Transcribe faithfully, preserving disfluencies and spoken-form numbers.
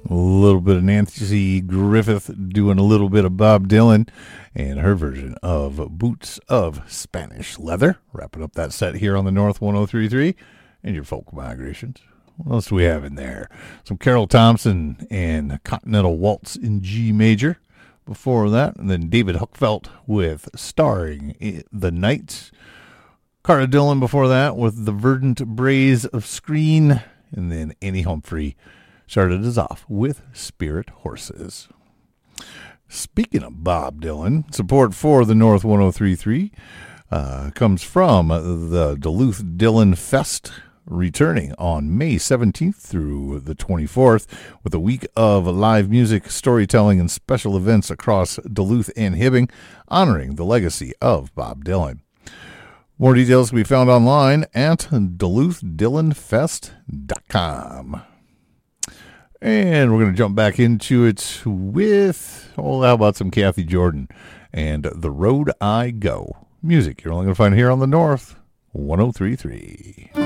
A little bit of Nancy Griffith doing a little bit of Bob Dylan and her version of Boots of Spanish Leather. Wrapping up that set here on the North one oh three point three and your folk migrations. What else do we have in there? Some Carol Thompson and Continental Waltz in G major. Before that, and then David Huckfelt with Starring the Nights. Carter Dillon before that with The Verdant Braes of Screen. And then Annie Humphrey started us off with Spirit Horses. Speaking of Bob Dylan, support for the North one oh three point three uh, comes from the Duluth Dylan Fest, returning on May seventeenth through the twenty-fourth with a week of live music, storytelling, and special events across Duluth and Hibbing, honoring the legacy of Bob Dylan. More details can be found online at duluth dylan fest dot com. And we're going to jump back into it with, oh, how about some Kathy Jordan and The Road I Go. Music you're only going to find here on the North one oh three point three.